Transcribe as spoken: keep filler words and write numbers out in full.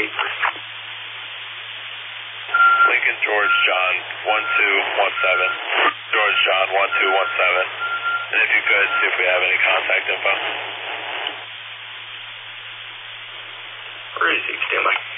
eight. Lincoln George John one two one seven. George John one two one seven. And if you could, see if we have any contact info. Where is he? Stand by.